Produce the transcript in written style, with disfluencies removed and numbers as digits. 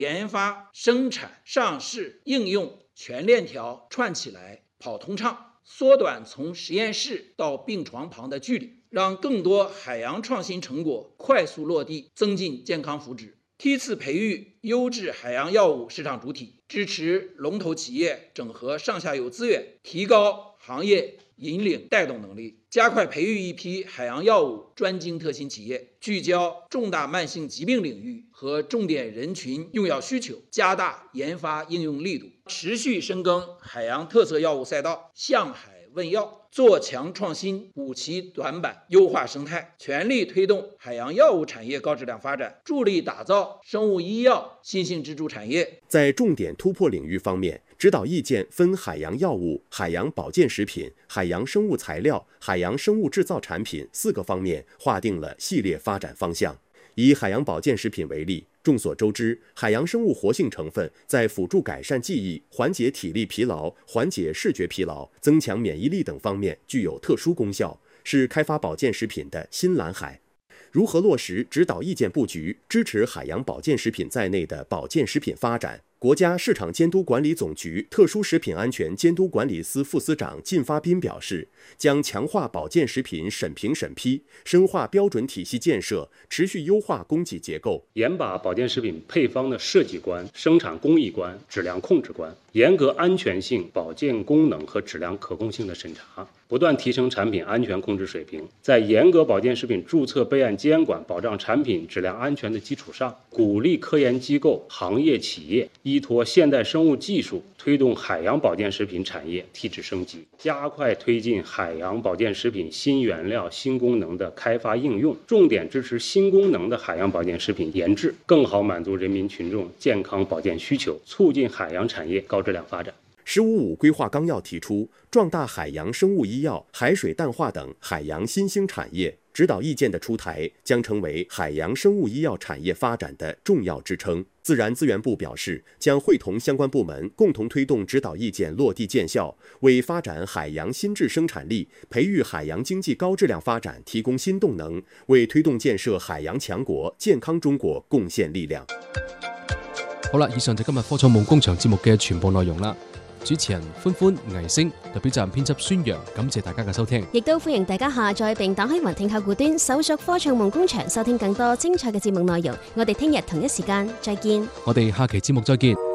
研发、生产、上市、应用全链条串起来跑通畅，缩短从实验室到病床旁的距离，让更多海洋创新成果快速落地，增进健康福祉。梯次培育优质海洋药物市场主体，支持龙头企业整合上下游资源，提高行业引领带动能力，加快培育一批海洋药物专精特新企业，聚焦重大慢性疾病领域和重点人群用药需求，加大研发应用力度，持续深耕海洋特色药物赛道，向海问药，做强创新，补齐短板，优化生态，全力推动海洋药物产业高质量发展，助力打造生物医药新兴支柱产业。 在重点突破领域方面，指导意见分海洋药物、海洋保健食品、海洋生物材料、海洋生物制造产品4个方面划定了系列发展方向。以海洋保健食品为例，众所周知，海洋生物活性成分在辅助改善记忆、缓解体力疲劳、缓解视觉疲劳、增强免疫力等方面具有特殊功效，是开发保健食品的新蓝海。如何落实指导意见布局，支持海洋保健食品在内的保健食品发展？国家市场监督管理总局特殊食品安全监督管理司副司长靳发斌表示，将强化保健食品审评审批，深化标准体系建设，持续优化供给结构， 严把保健食品配方的设计关、生产工艺关、质量控制关，严格安全性、保健功能和质量可控性的审查，不断提升产品安全控制水平。在严格保健食品注册备案监管、保障产品质量安全的基础上，鼓励科研机构、行业企业依托现代生物技术，推动海洋保健食品产业提质升级，加快推进海洋保健食品新原料、新功能的开发应用，重点支持新功能的海洋保健食品研制，更好满足人民群众健康保健需求，促进海洋产业高质量发展。 “15+5”规划纲要提出，壮大海洋生物医药、海水淡化等海洋新兴产业。指导意见的出台将成为海洋生物医药产业发展的重要支撑。自然资源部表示，将会同相关部门共同推动指导意见落地见效，为发展海洋新质生产力、培育海洋经济高质量发展提供新动能，为推动建设海洋强国、健康中国贡献力量。 好啦，以上就今日科創夢工場節目嘅全部內容啦。主持人歡歡、倪星，特別站編輯孫陽，感謝大家嘅收聽。 亦都歡迎大家下載並打開雲聽客戶端，搜索科創夢工場，收聽更多精彩嘅節目內容。我哋聽日同一時間再見。 我哋下期節目再見。